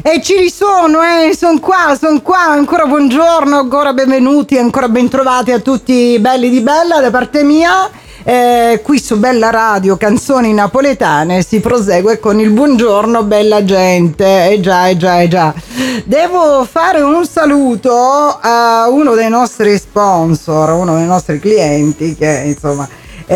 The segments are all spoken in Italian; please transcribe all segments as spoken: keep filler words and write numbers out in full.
E ci risono, eh, sono qua, sono qua, ancora buongiorno, ancora benvenuti, ancora bentrovati a tutti belli di Bella da parte mia. Eh, qui su Bella Radio, canzoni napoletane, si prosegue con il buongiorno bella gente. Eh già, eh già, eh già. Devo fare un saluto a uno dei nostri sponsor, uno dei nostri clienti che insomma,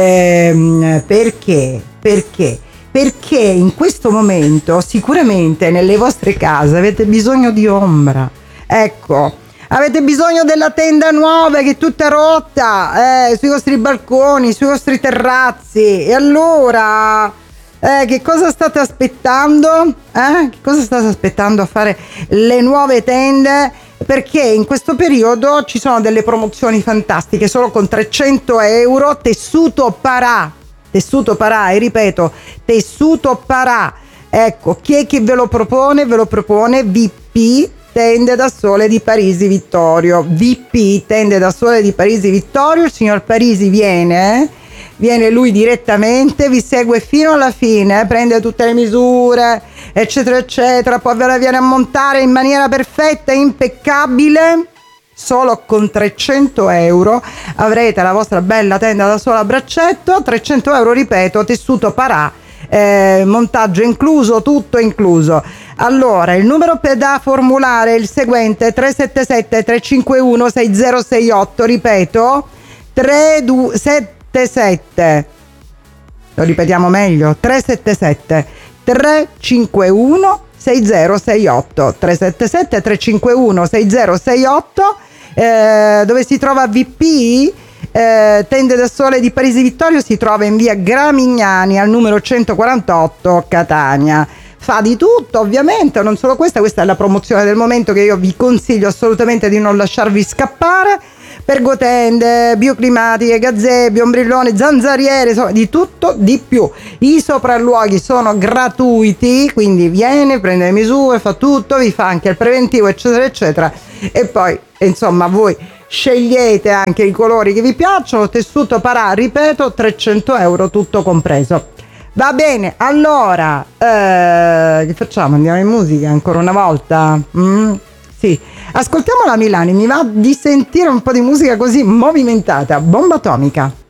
ehm, perché? Perché? Perché in questo momento sicuramente nelle vostre case avete bisogno di ombra. Ecco, avete bisogno della tenda nuova che è tutta rotta eh, sui vostri balconi, sui vostri terrazzi. E allora eh, che cosa state aspettando? Eh? Che cosa state aspettando a fare le nuove tende? Perché in questo periodo ci sono delle promozioni fantastiche, solo con trecento euro, tessuto Parà. Tessuto Parà, e ripeto, tessuto Parà. Ecco, chi è che ve lo propone? Ve lo propone V P Tende da Sole di Parisi Vittorio. V P Tende da Sole di Parisi Vittorio. Il signor Parisi viene, viene lui direttamente, vi segue fino alla fine, prende tutte le misure, eccetera, eccetera, poi ve la viene a montare in maniera perfetta, impeccabile. Solo con trecento euro avrete la vostra bella tenda da sole a braccetto. Trecento euro, ripeto, tessuto Parà, eh, montaggio incluso, tutto incluso. Allora, il numero per da formulare è il seguente: tre sette sette tre cinque uno sei zero sei otto. Ripeto, tre sette sette, lo ripetiamo meglio, tre sette sette tre cinque uno sei zero sei otto, tre sette sette tre cinque uno sei zero sei otto. Eh, dove si trova V P eh, Tende da Sole di Parisi Vittorio? Si trova in via Gramignani al numero centoquarantotto, Catania. Fa di tutto, ovviamente, non solo questa, questa è la promozione del momento che io vi consiglio assolutamente di non lasciarvi scappare. Pergotende, bioclimatiche, gazebo, ombrellone, zanzariere, insomma, di tutto di più. I sopralluoghi sono gratuiti, quindi viene, prende le misure, fa tutto, vi fa anche il preventivo, eccetera, eccetera. E poi, insomma, voi scegliete anche i colori che vi piacciono. Tessuto Parà, ripeto, trecento euro tutto compreso. Va bene, allora, eh, che facciamo? Andiamo in musica ancora una volta? Mm? Sì, ascoltiamo la Milani, mi va di sentire un po' di musica così movimentata. Bomba atomica.